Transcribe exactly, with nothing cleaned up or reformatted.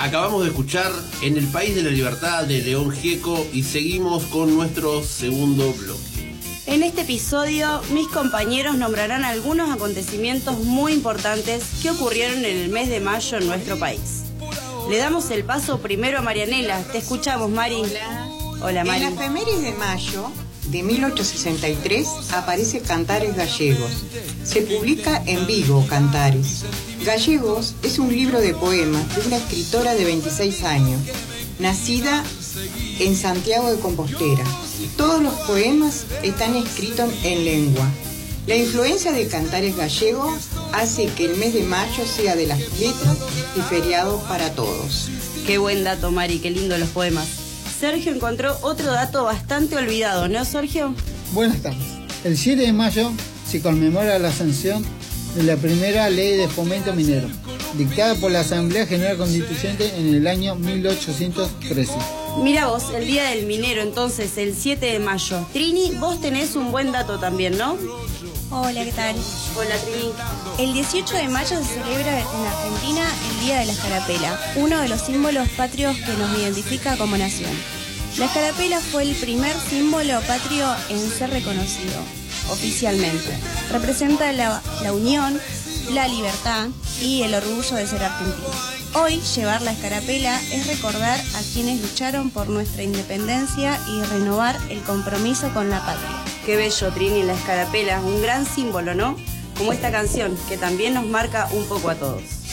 Acabamos de escuchar En el País de la Libertad de León Gieco y seguimos con nuestro segundo bloque. En este episodio, mis compañeros nombrarán algunos acontecimientos muy importantes que ocurrieron en el mes de mayo en nuestro país. Le damos el paso primero a Marianela. Te escuchamos, Mari. Hola. Hola, Mari. En la efemérides de mayo de mil ochocientos sesenta y tres aparece Cantares Gallegos. Se publica en Vigo, Cantares. Gallegos es un libro de poemas de una escritora de veintiséis años, nacida en Santiago de Compostela. Todos los poemas están escritos en lengua. La influencia de Cantares Gallegos hace que el mes de mayo sea de las letras y feriado para todos. Qué buen dato, Mari, qué lindo los poemas. Sergio encontró otro dato bastante olvidado, ¿no, Sergio? Buenas tardes. El siete de mayo se conmemora la sanción de la primera ley de fomento minero, dictada por la Asamblea General Constituyente en el año mil ochocientos trece. Mira vos, el Día del Minero, entonces, el siete de mayo. Trini, vos tenés un buen dato también, ¿no? Hola, ¿qué tal? Hola, Trini. El dieciocho de mayo se celebra en Argentina el Día de la Escarapela, uno de los símbolos patrios que nos identifica como nación. La escarapela fue el primer símbolo patrio en ser reconocido oficialmente. Representa la, la unión, la libertad y el orgullo de ser argentino. Hoy, llevar la escarapela es recordar a quienes lucharon por nuestra independencia y renovar el compromiso con la patria. Qué bello, Trini, la escarapela, un gran símbolo, ¿no? Como esta canción, que también nos marca un poco a todos.